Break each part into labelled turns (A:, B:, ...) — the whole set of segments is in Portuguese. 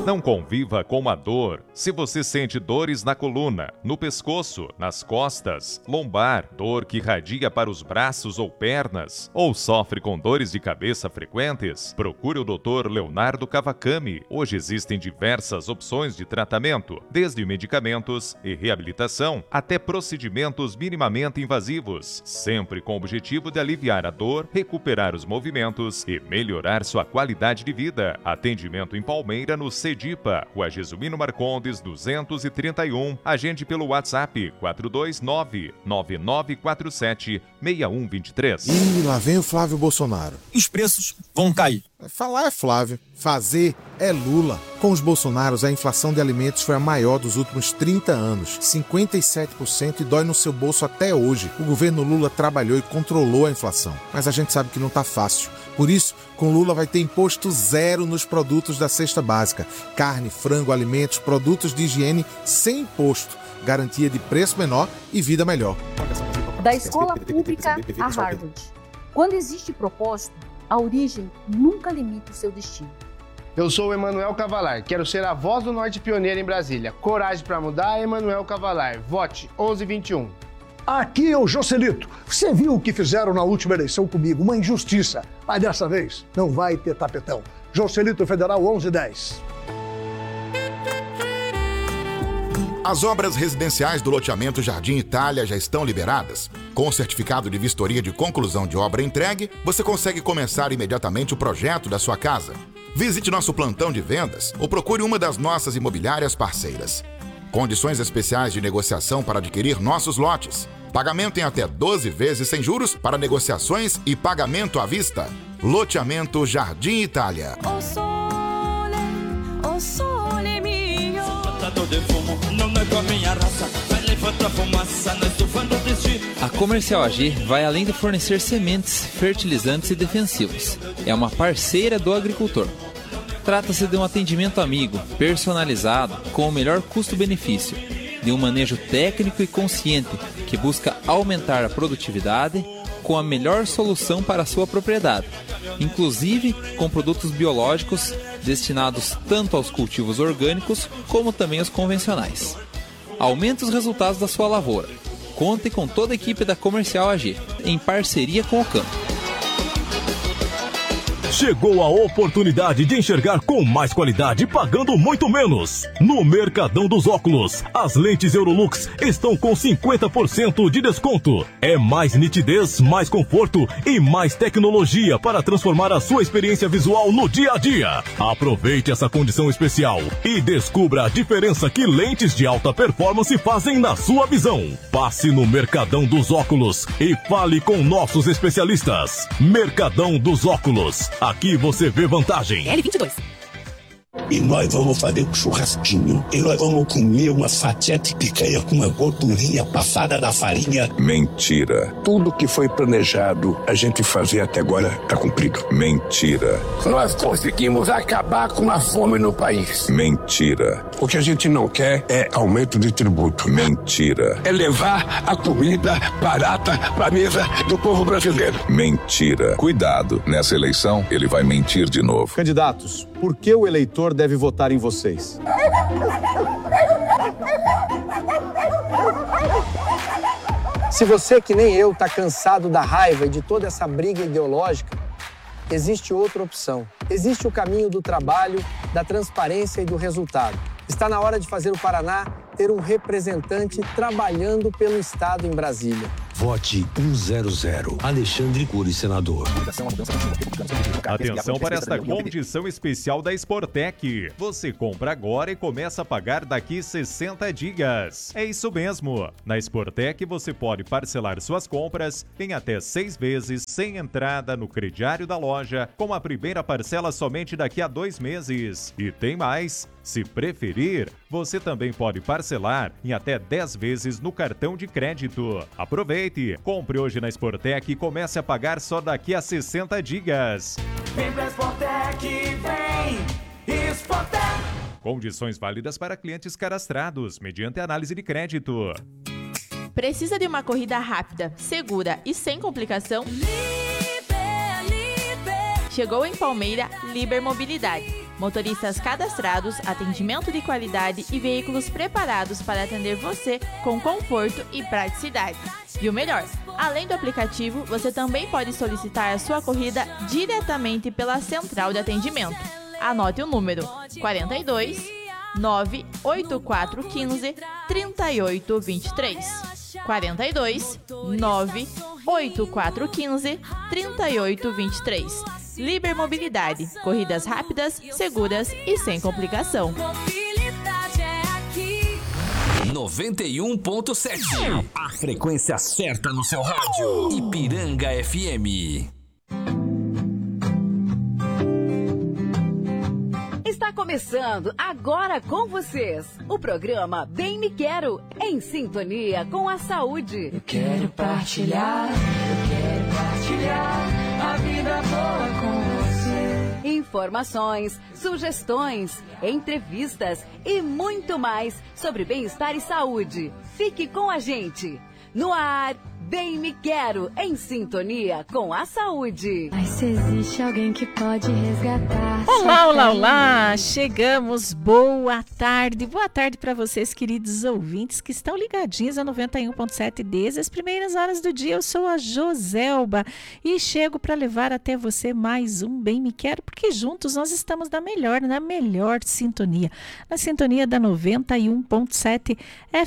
A: Não conviva com a dor. Se você sente dores na coluna, no pescoço, nas costas, lombar, dor que irradia para os braços ou pernas, ou sofre com dores de cabeça frequentes, procure o Dr. Leonardo Cavacami. Hoje existem diversas opções de tratamento, desde medicamentos e reabilitação até procedimentos minimamente invasivos, sempre com o objetivo de aliviar a dor, recuperar os movimentos e melhorar sua qualidade de vida. Atendimento em Palmeira, no Cedipa, Rua Jesuíno Marcondes 231. Agende pelo WhatsApp 429-9947-6123.
B: Ih, lá vem o Flávio Bolsonaro.
C: Os preços vão cair.
B: Falar é Flávio, fazer é Lula. Com os Bolsonaros, a inflação de alimentos foi a maior dos últimos 30 anos, 57%, e dói no seu bolso até hoje. O governo Lula trabalhou e controlou a inflação, mas a gente sabe que não tá fácil. Por isso, com Lula vai ter imposto zero nos produtos da cesta básica. Carne, frango, alimentos, produtos de higiene sem imposto. Garantia de preço menor e vida melhor.
D: Da escola pública a Harvard. Quando existe propósito, a origem nunca limita o seu destino.
E: Eu sou o Emanuel Cavalar, quero ser a voz do Norte pioneira em Brasília. Coragem para mudar, Emanuel Cavalar. Vote 1121.
F: Aqui é o Joselito. Você viu o que fizeram na última eleição comigo? Uma injustiça. Mas dessa vez não vai ter tapetão. Joselito Federal 1110.
G: As obras residenciais do loteamento Jardim Itália já estão liberadas. Com o certificado de vistoria de conclusão de obra entregue, você consegue começar imediatamente o projeto da sua casa. Visite nosso plantão de vendas ou procure uma das nossas imobiliárias parceiras. Condições especiais de negociação para adquirir nossos lotes. Pagamento em até 12 vezes sem juros para negociações e pagamento à vista. Loteamento Jardim Itália.
H: A Comercial AG vai além de fornecer sementes, fertilizantes e defensivos. É uma parceira do agricultor. Trata-se de um atendimento amigo, personalizado, com o melhor custo-benefício, de um manejo técnico e consciente que busca aumentar a produtividade com a melhor solução para a sua propriedade, inclusive com produtos biológicos destinados tanto aos cultivos orgânicos como também aos convencionais. Aumente os resultados da sua lavoura. Conte com toda a equipe da Comercial AG, em parceria com o campo.
I: Chegou a oportunidade de enxergar com mais qualidade, pagando muito menos. No Mercadão dos Óculos, as lentes Eurolux estão com 50% de desconto. É mais nitidez, mais conforto e mais tecnologia para transformar a sua experiência visual no dia a dia. Aproveite essa condição especial e descubra a diferença que lentes de alta performance fazem na sua visão. Passe no Mercadão dos Óculos e fale com nossos especialistas. Mercadão dos Óculos. Aqui você vê vantagem.
J: L22. E nós vamos fazer um churrasquinho. E nós vamos comer uma fatia de picanha com uma gordurinha passada na farinha.
K: Mentira. Tudo que foi planejado a gente fazer até agora está cumprido. Mentira.
J: Nós conseguimos acabar com a fome no país.
K: Mentira. O que a gente não quer é aumento de tributo. Mentira.
J: É levar a comida barata para a mesa do povo brasileiro.
K: Mentira. Cuidado, nessa eleição ele vai mentir de novo.
L: Candidatos, por que o eleitor deve votar em vocês?
M: Se você, que nem eu, está cansado da raiva e de toda essa briga ideológica, existe outra opção. Existe o caminho do trabalho, da transparência e do resultado. Está na hora de fazer o Paraná ter um representante trabalhando pelo Estado em Brasília.
N: Vote 100. Alexandre Cury, senador.
A: Atenção para esta condição especial da Sportec. Você compra agora e começa a pagar daqui 60 dias. É isso mesmo. Na Sportec você pode parcelar suas compras em até 6 vezes sem entrada no crediário da loja, com a primeira parcela somente daqui a 2 meses. E tem mais. Se preferir, você também pode parcelar em até 10 vezes no cartão de crédito. Aproveite, compre hoje na Sportec e comece a pagar só daqui a 60 dias.
O: Vem pra Sportec, vem! Sportec!
A: Condições válidas para clientes cadastrados, mediante análise de crédito.
P: Precisa de uma corrida rápida, segura e sem complicação? Chegou em Palmeira Liber Mobilidade. Motoristas cadastrados, atendimento de qualidade e veículos preparados para atender você com conforto e praticidade. E o melhor, além do aplicativo, você também pode solicitar a sua corrida diretamente pela central de atendimento. Anote o número 42 98415 3823. 42 98415 3823. Liber Mobilidade. Corridas rápidas, seguras e sem complicação.
N: 91.7. A frequência certa no seu rádio. Ipiranga FM.
Q: Está começando agora com vocês o programa Bem Me Quero, em sintonia com a saúde.
O: Eu quero partilhar a vida boa com você.
Q: Informações, sugestões, entrevistas e muito mais sobre bem-estar e saúde. Fique com a gente. No ar, Bem Me Quero, em sintonia com a saúde.
R: Mas se existe alguém que pode resgatar...
S: Olá, olá, olá! Chegamos, boa tarde para vocês, queridos ouvintes que estão ligadinhos a 91.7 desde as primeiras horas do dia. Eu sou a Joselba e chego para levar até você mais um Bem Me Quero, porque juntos nós estamos na melhor sintonia, na sintonia da 91.7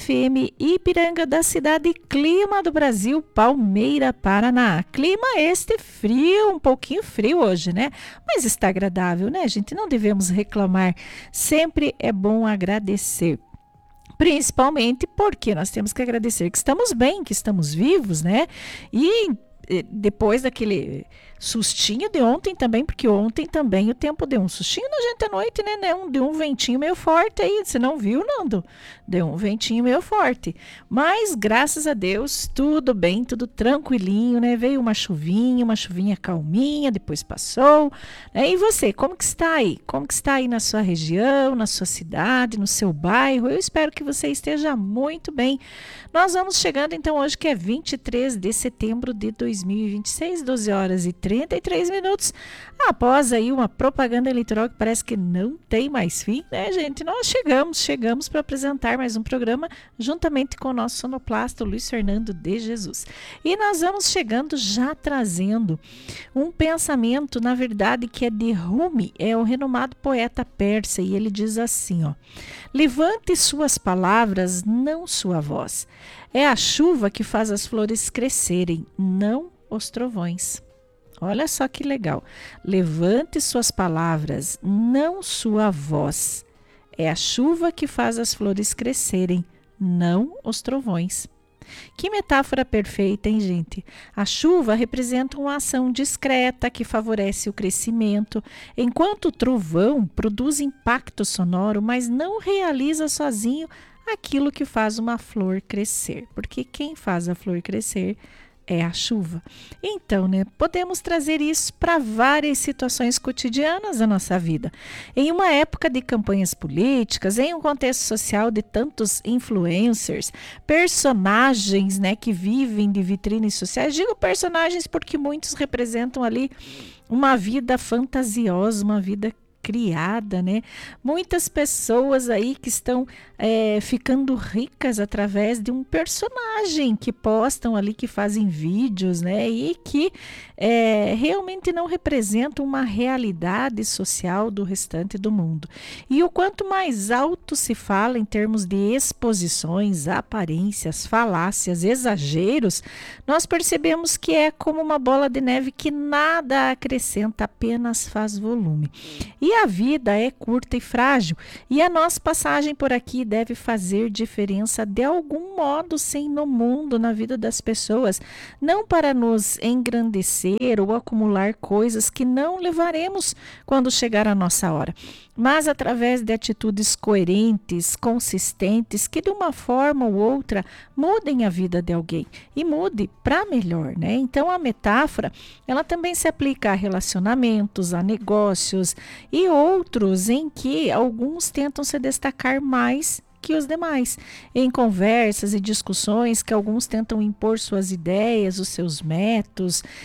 S: FM Ipiranga, da cidade Clima do Brasil, Palmeira, Paraná. Clima este frio, um pouquinho frio hoje, né? Mas está agradável, né, gente? Não devemos reclamar. Sempre é bom agradecer. Principalmente porque nós temos que agradecer que estamos bem, que estamos vivos, né? E depois daquele sustinho de ontem também, porque ontem também o tempo deu um sustinho na gente à noite, né? Deu um ventinho meio forte aí, você não viu, Nando? Deu um ventinho meio forte. Mas, graças a Deus, tudo bem, tudo tranquilinho, né? Veio uma chuvinha calminha, depois passou. Né? E você, como que está aí? Como que está aí na sua região, na sua cidade, no seu bairro? Eu espero que você esteja muito bem. Nós vamos chegando, então, hoje que é 23 de setembro de 2026, 12 horas e 33 minutos, após aí uma propaganda eleitoral que parece que não tem mais fim, né, gente? Nós chegamos para apresentar mais um programa juntamente com o nosso sonoplasta Luiz Fernando de Jesus. E nós vamos chegando já trazendo um pensamento, na verdade, que é de Rumi, é o renomado poeta persa, e ele diz assim, ó: levante suas palavras, não sua voz. É a chuva que faz as flores crescerem, não os trovões. Olha só que legal. Levante suas palavras, não sua voz. É a chuva que faz as flores crescerem, não os trovões. Que metáfora perfeita, hein, gente? A chuva representa uma ação discreta que favorece o crescimento, enquanto o trovão produz impacto sonoro, mas não realiza sozinho aquilo que faz uma flor crescer. Porque quem faz a flor crescer é a chuva. Então, né, podemos trazer isso para várias situações cotidianas da nossa vida. Em uma época de campanhas políticas, em um contexto social de tantos influencers, personagens, né, que vivem de vitrines sociais. Digo personagens porque muitos representam ali uma vida fantasiosa, uma vida criada, né? Muitas pessoas aí que estão ficando ricas através de um personagem que postam ali, que fazem vídeos, né? E que realmente não representam uma realidade social do restante do mundo. E o quanto mais alto se fala em termos de exposições, aparências, falácias, exageros, nós percebemos que é como uma bola de neve que nada acrescenta, apenas faz volume. E a vida é curta e frágil, e a nossa passagem por aqui deve fazer diferença de algum modo, sim, no mundo, na vida das pessoas, não para nos engrandecer ou acumular coisas que não levaremos quando chegar a nossa hora, mas através de atitudes coerentes, consistentes, que de uma forma ou outra mudem a vida de alguém e mude para melhor, né? Então a metáfora, ela também se aplica a relacionamentos, a negócios e outros em que alguns tentam se destacar mais que os demais, em conversas e discussões que alguns tentam impor suas ideias, os seus métodos,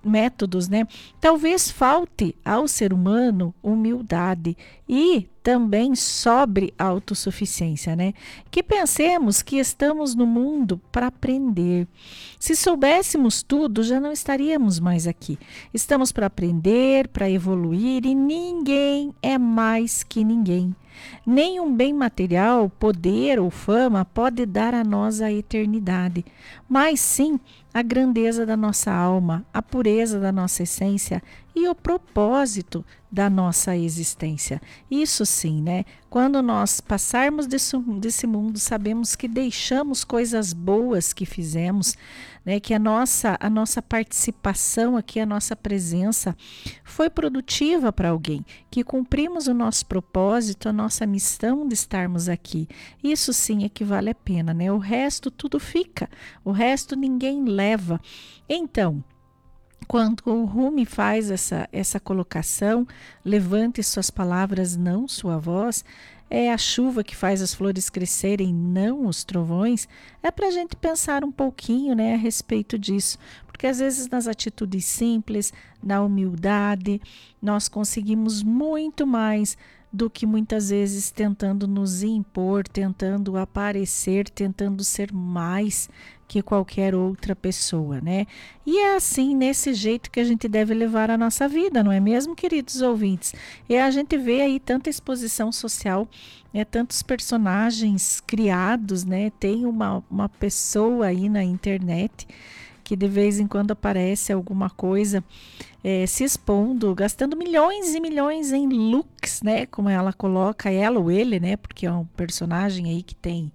S: métodos, né? Talvez falte ao ser humano humildade e também sobre autossuficiência, né? Que pensemos que estamos no mundo para aprender. Se soubéssemos tudo, já não estaríamos mais aqui. Estamos para aprender, para evoluir e ninguém é mais que ninguém. Nenhum bem material, poder ou fama pode dar a nós a eternidade, mas sim a grandeza da nossa alma, a pureza da nossa essência e o propósito da nossa existência. Isso sim, né? Quando nós passarmos desse mundo, sabemos que deixamos coisas boas que fizemos, né? Que a nossa participação aqui, a nossa presença foi produtiva para alguém, que cumprimos o nosso propósito, a nossa missão de estarmos aqui. Isso sim é que vale a pena, né? O resto tudo fica, o resto ninguém leva. Então, quando o Rumi faz essa colocação, levante suas palavras, não sua voz, é a chuva que faz as flores crescerem, não os trovões, é para a gente pensar um pouquinho, né, a respeito disso. Porque às vezes nas atitudes simples, na humildade, nós conseguimos muito mais do que muitas vezes tentando nos impor, tentando aparecer, tentando ser mais que qualquer outra pessoa, né? E é assim, nesse jeito que a gente deve levar a nossa vida, não é mesmo, queridos ouvintes? E a gente vê aí tanta exposição social, né, tantos personagens criados, né? Tem uma pessoa aí na internet que de vez em quando aparece alguma coisa se expondo, gastando milhões e milhões em looks, né? Como ela coloca, ela ou ele, né? Porque é um personagem aí que tem...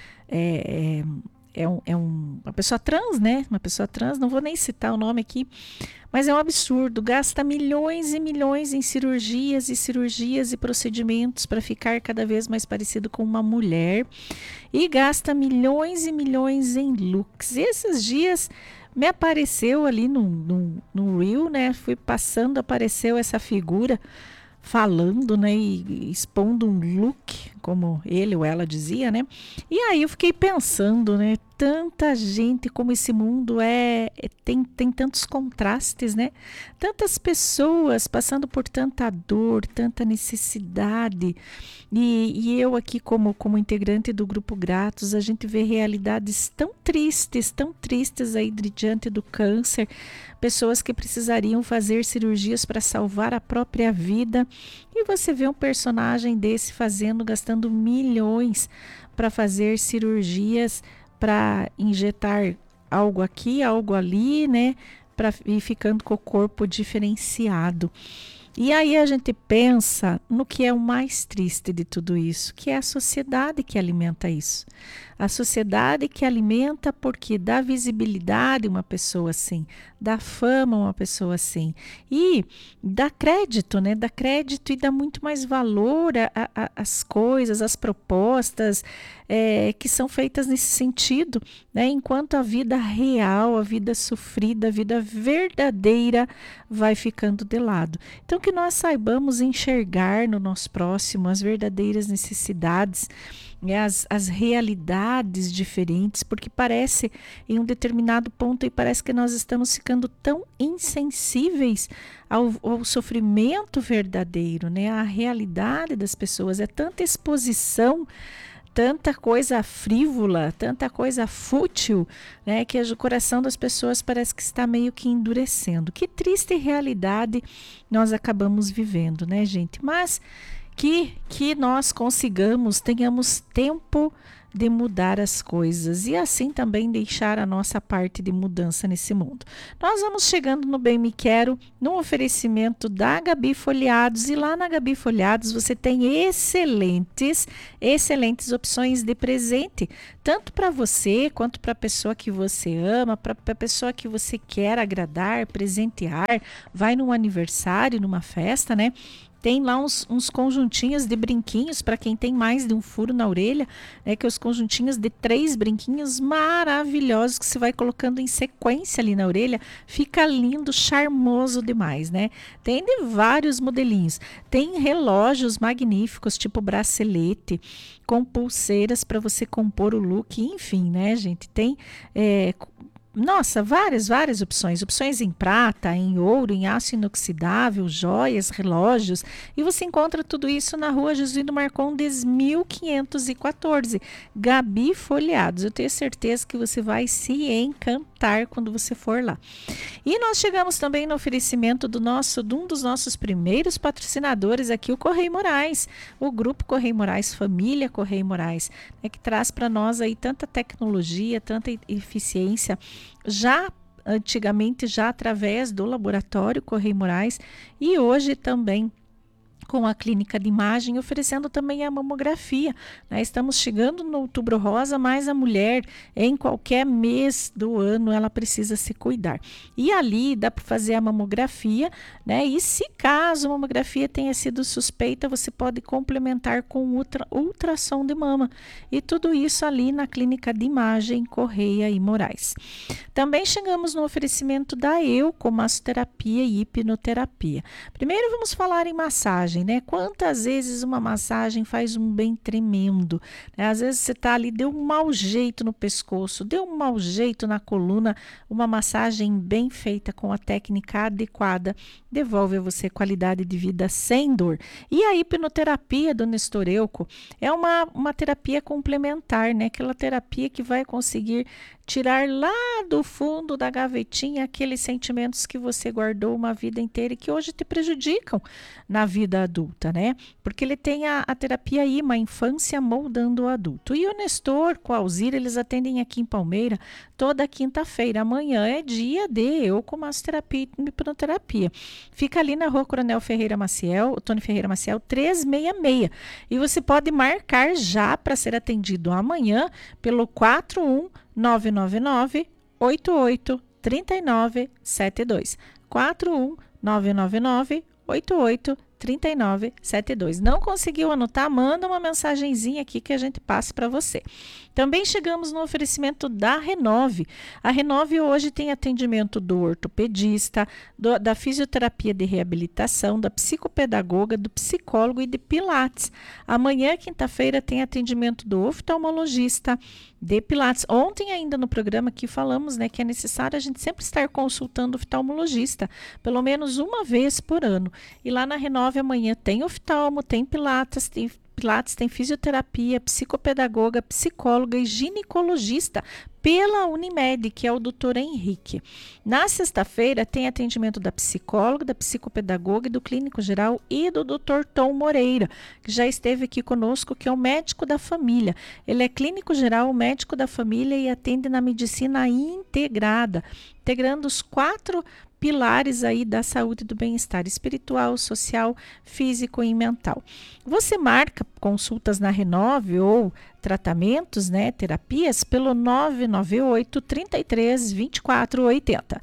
S: uma pessoa trans, né? Uma pessoa trans, não vou nem citar o nome aqui, mas é um absurdo. Gasta milhões e milhões em cirurgias e procedimentos para ficar cada vez mais parecido com uma mulher e gasta milhões e milhões em looks. E esses dias me apareceu ali no Reel, né? Fui passando, apareceu essa figura falando, né, e expondo um look, como ele ou ela dizia, né? E aí eu fiquei pensando, né, tanta gente, como esse mundo tem tantos contrastes, né? Tantas pessoas passando por tanta dor, tanta necessidade. E eu aqui como integrante do Grupo Gratos, a gente vê realidades tão tristes aí diante do câncer, pessoas que precisariam fazer cirurgias para salvar a própria vida. E você vê um personagem desse gastando milhões para fazer cirurgias, para injetar algo aqui, algo ali, né? Para ir ficando com o corpo diferenciado. E aí a gente pensa no que é o mais triste de tudo isso, que é a sociedade que alimenta isso. A sociedade que alimenta porque dá visibilidade a uma pessoa assim, dá fama a uma pessoa assim. E dá crédito, né? Dá crédito e dá muito mais valor às coisas, às propostas que são feitas nesse sentido, né? Enquanto a vida real, a vida sofrida, a vida verdadeira vai ficando de lado. Então que nós saibamos enxergar no nosso próximo as verdadeiras necessidades, as realidades diferentes, porque parece em um determinado ponto e parece que nós estamos ficando tão insensíveis ao sofrimento verdadeiro, né? A realidade das pessoas, é tanta exposição, tanta coisa frívola, tanta coisa fútil, né, que o coração das pessoas parece que está meio que endurecendo. Que triste realidade nós acabamos vivendo, né, gente? Mas que nós tenhamos tempo de mudar as coisas e assim também deixar a nossa parte de mudança nesse mundo. Nós vamos chegando no Bem Me Quero, no oferecimento da Gabi Folhados, e lá na Gabi Folhados você tem excelentes opções de presente, tanto para você quanto para a pessoa que você ama, para a pessoa que você quer agradar, presentear, vai num aniversário, numa festa, né? Tem lá uns conjuntinhos de brinquinhos para quem tem mais de um furo na orelha, né? Que os conjuntinhos de 3 brinquinhos maravilhosos que você vai colocando em sequência ali na orelha, fica lindo, charmoso demais, né? Tem de vários modelinhos. Tem relógios magníficos, tipo bracelete, com pulseiras para você compor o look, enfim, né, gente? Tem Nossa, várias opções. Opções em prata, em ouro, em aço inoxidável, joias, relógios. E você encontra tudo isso na rua Jesuíno Marcondes 1514. Gabi Folheados. Eu tenho certeza que você vai se encantar quando você for lá. E nós chegamos também no oferecimento de um dos nossos primeiros patrocinadores aqui, o Correio Moraes. O Grupo Correio Moraes, Família Correio Moraes, né, que traz para nós aí tanta tecnologia, tanta eficiência, já antigamente já através do laboratório Correio Moraes e hoje também com a clínica de imagem, oferecendo também a mamografia. Né? Estamos chegando no Outubro Rosa, mas a mulher, em qualquer mês do ano, ela precisa se cuidar. E ali dá para fazer a mamografia, né? E se caso a mamografia tenha sido suspeita, você pode complementar com ultrassom de mama. E tudo isso ali na clínica de imagem Correia e Moraes. Também chegamos no oferecimento da Euco, massoterapia e hipnoterapia. Primeiro vamos falar em massagem. Né? Quantas vezes uma massagem faz um bem tremendo, né? Às vezes você está ali, deu um mau jeito no pescoço, deu um mau jeito na coluna, uma massagem bem feita com a técnica adequada devolve a você qualidade de vida sem dor. E a hipnoterapia do Nestor Euco é uma terapia complementar, né? Aquela terapia que vai conseguir tirar lá do fundo da gavetinha aqueles sentimentos que você guardou uma vida inteira e que hoje te prejudicam na vida adulta, né? Porque ele tem a terapia IMA, Infância Moldando o Adulto. E o Nestor com a Alzira, eles atendem aqui em Palmeira toda quinta-feira. Amanhã é dia de Euco, massoterapia e hipnoterapia. Fica ali na rua Coronel Ferreira Maciel, Tony Ferreira Maciel, 366. E você pode marcar já para ser atendido amanhã pelo 41999-883972. 41999-883972. Não conseguiu anotar? Manda uma mensagenzinha aqui que a gente passe para você. Também chegamos no oferecimento da Renove. A Renove hoje tem atendimento do ortopedista, da fisioterapia de reabilitação, da psicopedagoga, do psicólogo e de pilates. Amanhã, quinta-feira, tem atendimento do oftalmologista, de pilates. Ontem ainda no programa aqui falamos, né, que é necessário a gente sempre estar consultando o oftalmologista, pelo menos uma vez por ano. E lá na Renove amanhã tem oftalmo, tem pilates, tem fisioterapia, psicopedagoga, psicóloga e ginecologista pela Unimed, que é o Dr. Henrique. Na sexta-feira tem atendimento da psicóloga, da psicopedagoga e do clínico geral e do Dr. Tom Moreira, que já esteve aqui conosco, que é o médico da família. Ele é clínico geral, médico da família e atende na medicina integrada, integrando os 4 pilares aí da saúde e do bem-estar espiritual, social, físico e mental. Você marca consultas na Renove ou tratamentos, né, terapias, pelo 998 33 24 80.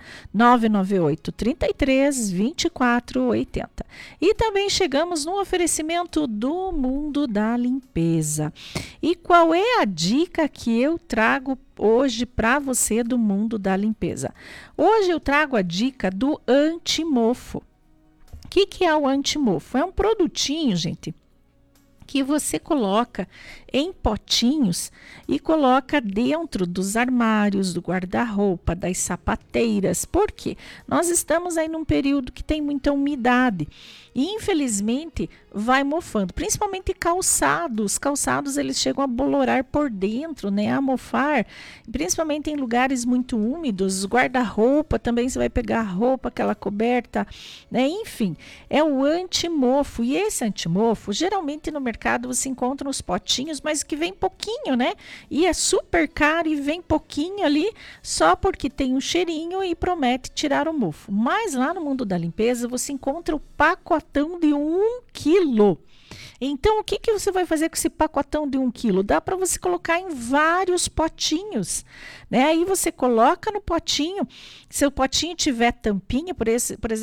S: 998 33 24 80. E também chegamos no oferecimento do Mundo da Limpeza. E qual é a dica que eu trago hoje para você do Mundo da Limpeza? Hoje eu trago a dica do antimofo. O que é o antimofo? É um produtinho, gente, que você coloca em potinhos e coloca dentro dos armários, do guarda-roupa, das sapateiras. Por quê? Nós estamos aí num período que tem muita umidade e, infelizmente, vai mofando. Principalmente calçados. Calçados, eles chegam a bolorar por dentro, né? A mofar. Principalmente em lugares muito úmidos. Guarda-roupa, também você vai pegar a roupa, aquela coberta, né? Enfim, é o antimofo. E esse antimofo, geralmente no mercado você encontra nos potinhos, mas que vem pouquinho, né? E é super caro e vem pouquinho ali, só porque tem um cheirinho e promete tirar o mofo. Mas lá no Mundo da Limpeza você encontra o pacotão de 1 quilo. Então, o que você vai fazer com esse pacotão de 1 quilo? Dá para você colocar em vários potinhos, né? Aí você coloca no potinho, se o potinho tiver tampinha, por exemplo,